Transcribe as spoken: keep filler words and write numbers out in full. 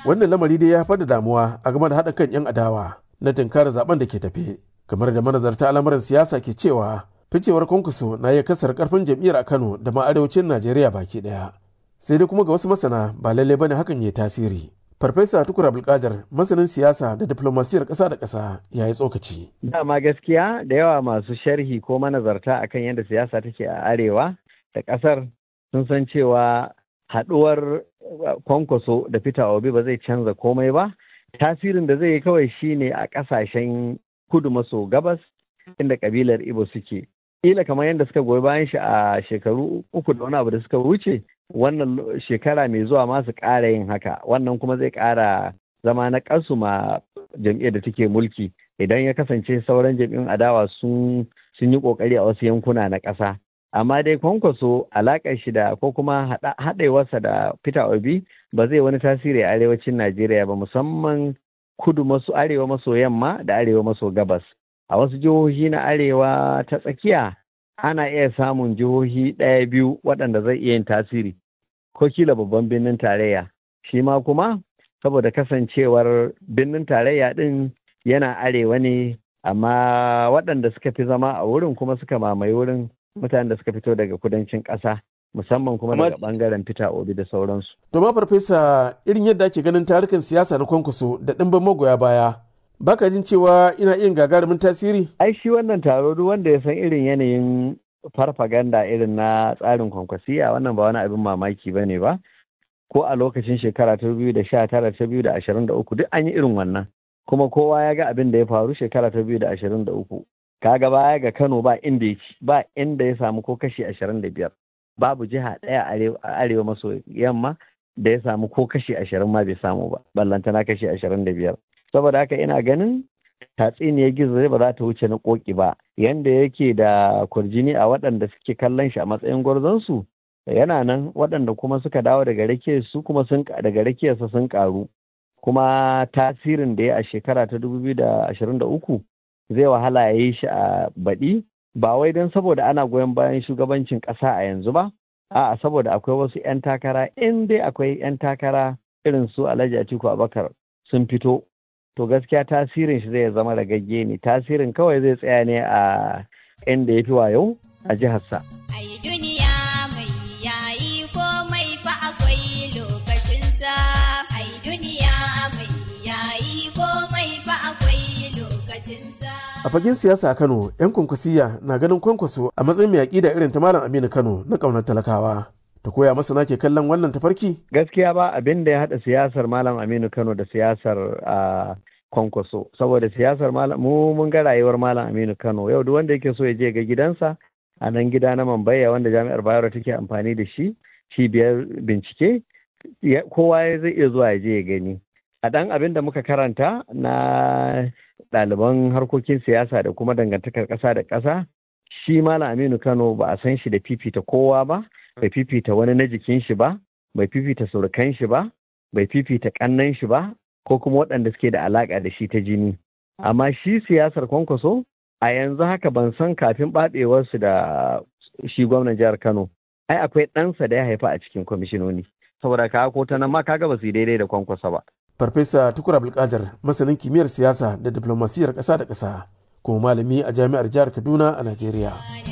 Wannan lamari dai ya haifar da damuwa a game da haɗa kan 'yan adawa na tunkarar zaben da ke tafe. Kamar da manazarta al'amuran siyasa ke cewa ficewar Kwankwaso na iya kasar karfin jam'iyyar a Kano da ma arewacin Najeriya baki ɗaya. Sai dai kuma ga wasu masana ba lallai bane hakan ya tasiri. Farfesa Tukur Abdulkadir masanin siyasa da diplomasiyar ƙasa da ƙasa ya yi tsokaci. Dama gaskiya da yawa masu sharhi ko manazarta akan yadda siyasa take a arewa da ƙasar sun san cewa haɗuwar Kwankwaso da Peter Obi ba zai canza komai ba. Tasirin da zai yi kawai shine a ƙasashen kudu maso gabas inda ƙabilar Igbo suke. Kila kamar yadda suka goyi bayan shi a shekaru uku da wani abu da suka wuce, wannan shekara mai zuwa ma su ƙara yin haka, wannan kuma zai ƙara zama na ƙasu ma jam'iyyar da take mulki idan ya kasance sauran jam'iyyun adawa sun sun yi ƙoƙari a wasu yankuna na ƙasa. Amma dai Kwankwaso alaƙar shi da ko kuma haɗewarsa da Peter Obi ba zai wani tasiri a arewacin Najeriya ba, musamman kudu maso arewa maso yamma da arewa maso gabas. A wasu jihohi na arewa ta tsakiya ana iya samun jihohi ɗaya biyu waɗanda zai iya yin tasiri ko kila babban birnin tarayya, shi ma kuma saboda kasancewar birnin tarayya ɗin yana arewa ne, amma waɗanda suka fi zama a wurin kuma suka mamaye wurin mutanen da suka fito daga kudancin ƙasa, musamman kuma daga ɓangaren Peter Obi da sauransu. To ma farfesa, irin yadda ake ganin tarukan siyasa na Kwankwaso da ɗimbin magoya baya, baka jin cewa ina yin gagarumin tasiri? Ai shi wannan taro duk wanda ya san irin yanayin farfaganda irin na tsarin Kwankwasiya, wannan ba wani abin mamaki ba ne ba. Ko a lokacin shekara ta biyu da sha tara ta biyu da ashirin da uku duk an yi irin wannan. Kuma kowa ya ga abin da ya faru shekara ta biyu da ashirin da uku. Kaga baya ga Kano ba inda ya ci, ba inda ya samu ko kashi ashirin da biyar. Babu jiha ɗaya a arewa maso yamma da ya samu ko kashi ashirin ma bai samu ba, ballantana kashi ashirin da biyar. Saboda haka ina ganin tatsiniyar gizo ba za ta wuce na koki ba, yanda yake da kurjini a waɗanda suke kallon shi a matsayin gwarzonsu yana nan, waɗanda kuma suka dawo daga rakiyar su kuma sun daga rakiyarsa sun karu, kuma tasirin da ya a shekara ta dubu biyu da ashirin da uku zai wahala ya yi shi a baɗi, ba wai don saboda ana goyon bayan shugabancin ƙasa a yanzu ba, a'a saboda akwai wasu 'yan takara, in dai akwai 'yan takara irin su Alhaji Atiku Abubakar sun fito, to gaskiya tasirin shi zai zama ragagge ne, tasirin kawai zai tsaya ne a inda ya fi wayo a jiharsa. A fagen siyasa a Kano, 'yan Kwankwasiya na ganin Kwankwaso a matsayin mai yaƙi da irin ta Malam Aminu Kano na ƙaunar talakawa. Ta koya masana ke kallon wannan tafarki? Gaskiya ba abin da ya haɗa siyasar Malam Aminu Kano da siyasar a Kwankwaso. Saboda siyasar Malam mu mun ga rayuwar Malam Aminu Kano. Yau duk wanda yake so ya je ga gidansa a nan gida na Mambaya wanda Jami'ar Bayero take amfani da shi, cibiyar bincike, kowa zai iya zuwa ya je ya gani. A ɗan abin da muka karanta na ɗaliban harkokin siyasa da kuma dangantakar ƙasa da ƙasa, shi Malam Aminu Kano ba a san shi da fifita kowa ba, bai fifita wani na jikin shi ba, bai fifita surukan shi ba, bai fifita ƙannan shi ba, ko kuma waɗanda suke da alaƙa da shi ta jini. Amma shi siyasar Kwankwaso a yanzu haka ban san kafin ɓaɗewarsu da shi gwamnan jihar Kano, ai akwai ɗansa da ya haifa a cikin kwamishinoni. Saboda ka ko ta nan ma kaga ba su yi daidai da Kwankwaso ba. Farfesa Tukur Abdulkadir masanin kimiyyar siyasa da diplomasiyar ƙasa da ƙasa kuma malami a jami'ar jihar Kaduna a Najeriya.